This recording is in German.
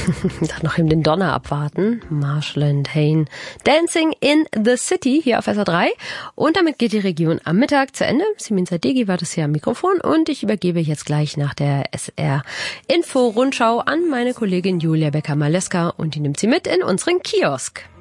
Dann noch eben den Donner abwarten. Marshland Hayne, Dancing in the City hier auf SR3. Und damit geht die Region am Mittag zu Ende. Simin Sadeghi war das hier am Mikrofon und ich übergebe jetzt gleich nach der SR-Info-Rundschau an meine Kollegin Julia Becker-Maleska und die nimmt sie mit in unseren Kiosk.